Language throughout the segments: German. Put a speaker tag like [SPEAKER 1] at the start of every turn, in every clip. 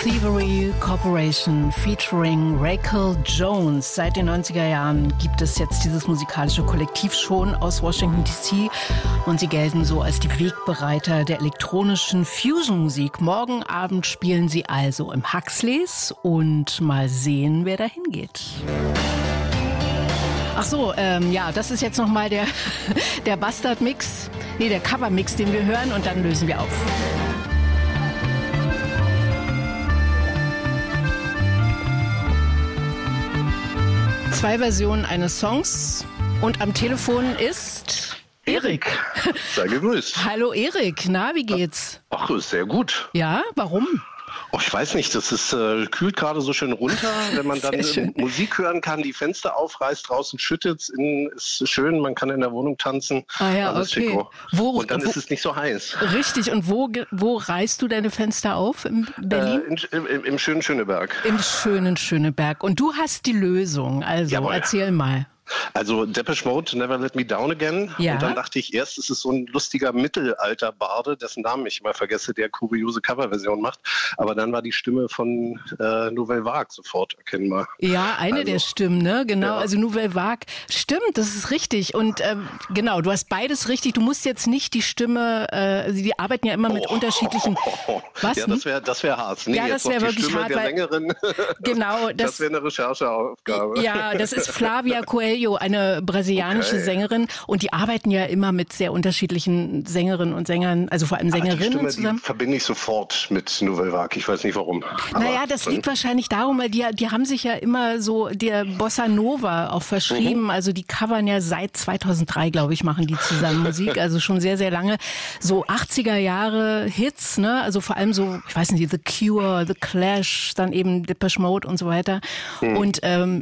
[SPEAKER 1] Thievery Corporation featuring Rachel Jones. Seit den 90er Jahren gibt es jetzt dieses musikalische Kollektiv schon aus Washington D.C. und sie gelten so als die Wegbereiter der elektronischen Fusion-Musik. Morgen Abend spielen sie also im Huxleys und mal sehen, wer da hingeht. Ach so, ja, das ist jetzt nochmal der Bastard-Mix, der Cover-Mix, den wir hören und dann lösen wir auf. Zwei Versionen eines Songs und am Telefon ist Erik.
[SPEAKER 2] Sei gegrüßt.
[SPEAKER 1] Hallo Erik, na, wie geht's?
[SPEAKER 2] Ach, sehr gut.
[SPEAKER 1] Ja, warum?
[SPEAKER 2] Oh, ich weiß nicht, das ist kühlt gerade so schön runter, wenn man dann Musik hören kann, die Fenster aufreißt, draußen schüttet, innen ist schön, man kann in der Wohnung tanzen.
[SPEAKER 1] Ah ja,
[SPEAKER 2] alles
[SPEAKER 1] okay.
[SPEAKER 2] Und dann ist es nicht so heiß.
[SPEAKER 1] Richtig, und wo reißt du deine Fenster auf in Berlin?
[SPEAKER 2] Im schönen Schöneberg.
[SPEAKER 1] Im schönen Schöneberg. Und du hast die Lösung, also Jawohl. Erzähl mal.
[SPEAKER 2] Also Depeche Mode, Never Let Me Down Again.
[SPEAKER 1] Ja.
[SPEAKER 2] Und dann dachte ich erst, es ist so ein lustiger Mittelalter-Barde, dessen Namen ich immer vergesse, der kuriose Coverversion macht. Aber dann war die Stimme von Nouvelle Vague sofort erkennbar. Ja,
[SPEAKER 1] eine der Stimmen, ne? Genau, ja. Also Nouvelle Vague. Stimmt, das ist richtig. Und genau, du hast beides richtig. Du musst jetzt nicht die Stimme, die arbeiten ja immer mit unterschiedlichen... Was?
[SPEAKER 2] Ja, das wär hart. Nee,
[SPEAKER 1] ja, das wäre wirklich
[SPEAKER 2] Stimme
[SPEAKER 1] hart.
[SPEAKER 2] Der Sängerin.
[SPEAKER 1] Genau.
[SPEAKER 2] Das wäre eine Rechercheaufgabe.
[SPEAKER 1] Ja, das ist Flavia Coelho, eine brasilianische Sängerin. Und die arbeiten ja immer mit sehr unterschiedlichen Sängerinnen und Sängern, also vor allem Sängerinnen zusammen.
[SPEAKER 2] Die verbinde ich sofort mit Nouvelle Vague. Ich weiß nicht warum.
[SPEAKER 1] Naja, das liegt wahrscheinlich darum, weil die haben sich ja immer so der Bossa Nova auch verschrieben. Also die covern ja seit 2003, glaube ich, machen die zusammen Musik. Also schon sehr, sehr lange. So 80er Jahre Hits, ne? Also vor allem so, ich weiß nicht, The Cure, The Clash, dann eben Depeche Mode und so weiter. Und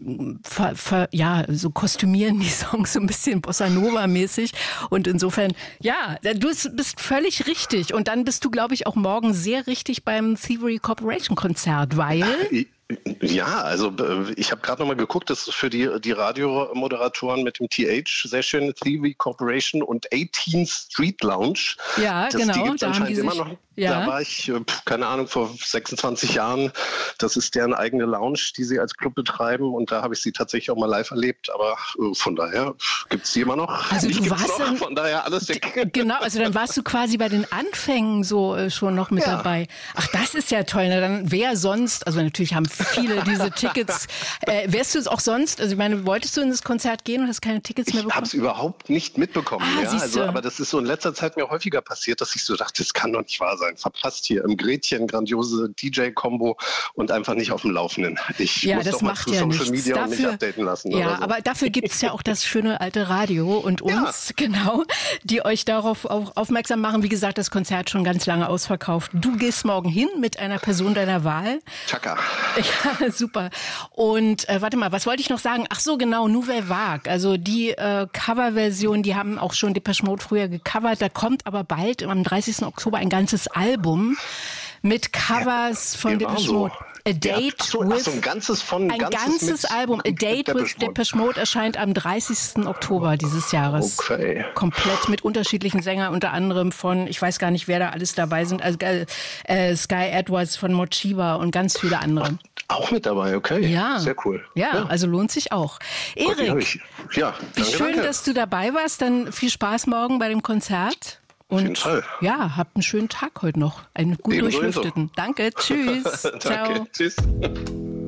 [SPEAKER 1] so kostümieren die Songs so ein bisschen Bossa Nova-mäßig. Und insofern, ja, du bist völlig richtig. Und dann bist du, glaube ich, auch morgen sehr richtig beim Thievery Corporation Konzert, weil...
[SPEAKER 2] Ja, also ich habe gerade nochmal geguckt, das ist für die Radiomoderatoren mit dem TH sehr schön, Thievery Corporation und 18th Street Lounge.
[SPEAKER 1] Ja, genau.
[SPEAKER 2] Die gibt's anscheinend immer noch.
[SPEAKER 1] Ja.
[SPEAKER 2] Da war ich, keine Ahnung, vor 26 Jahren. Das ist deren eigene Lounge, die sie als Club betreiben. Und da habe ich sie tatsächlich auch mal live erlebt. Aber von daher gibt es die immer noch.
[SPEAKER 1] Also du warst
[SPEAKER 2] noch, von daher alles weg.
[SPEAKER 1] Genau, also dann warst du quasi bei den Anfängen so schon noch mit dabei. Ach, das ist ja toll. Na, dann wer sonst, also natürlich haben viele diese Tickets. Wärst du es auch sonst, also ich meine, wolltest du in das Konzert gehen und hast keine Tickets mehr bekommen?
[SPEAKER 2] Ich habe es überhaupt nicht mitbekommen. Aber das ist so in letzter Zeit mir häufiger passiert, dass ich so dachte, das kann doch nicht wahr sein. Verpasst hier im Gretchen, grandiose DJ-Kombo und einfach nicht auf dem Laufenden. Ich muss
[SPEAKER 1] das
[SPEAKER 2] doch mal
[SPEAKER 1] macht
[SPEAKER 2] zu
[SPEAKER 1] ja
[SPEAKER 2] Social
[SPEAKER 1] nichts.
[SPEAKER 2] Media und mich updaten lassen.
[SPEAKER 1] Ja,
[SPEAKER 2] oder so.
[SPEAKER 1] aber dafür gibt es ja auch das schöne alte Radio und uns, genau, die euch darauf auch aufmerksam machen. Wie gesagt, das Konzert schon ganz lange ausverkauft. Du gehst morgen hin mit einer Person deiner Wahl.
[SPEAKER 2] Chaka.
[SPEAKER 1] Ja, super. Und warte mal, was wollte ich noch sagen? Ach so, genau, Nouvelle Vague. Also die Coverversion, die haben auch schon Depeche Mode früher gecovert. Da kommt aber bald am 30. Oktober ein ganzes Album mit Covers von Depeche Mode. A Date with...
[SPEAKER 2] ein ganzes
[SPEAKER 1] Album. A Date with Depeche Mode erscheint am 30. Oktober dieses Jahres.
[SPEAKER 2] Okay.
[SPEAKER 1] Komplett mit unterschiedlichen Sängern, unter anderem von, ich weiß gar nicht, wer da alles dabei sind, also Sky Edwards von Mochiba und ganz viele andere.
[SPEAKER 2] Auch mit dabei, okay.
[SPEAKER 1] Ja.
[SPEAKER 2] Sehr cool.
[SPEAKER 1] Ja, also lohnt sich auch. Erik, wie schön, dass du dabei warst. Dann viel Spaß morgen bei dem Konzert. Und
[SPEAKER 2] auf jeden Fall.
[SPEAKER 1] Ja, habt einen schönen Tag heute noch. Einen gut durchlüfteten. Danke, tschüss.
[SPEAKER 2] Danke,
[SPEAKER 1] ciao.
[SPEAKER 2] tschüss.